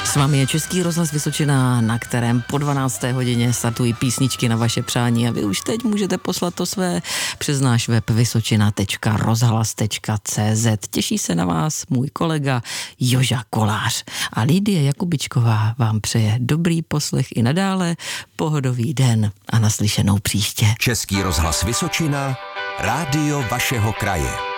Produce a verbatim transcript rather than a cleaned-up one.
S vámi je Český rozhlas Vysočina, na kterém po dvanácté hodině startují písničky na vaše přání a vy už teď můžete poslat to své přes náš web vysočina tečka rozhlas tečka cé zet. Těší se na vás můj kolega Joža Kolář a Lidie Jakubičková vám přeje dobrý poslech i nadále, pohodový den a naslyšenou příště. Český rozhlas Vysočina, rádio vašeho kraje.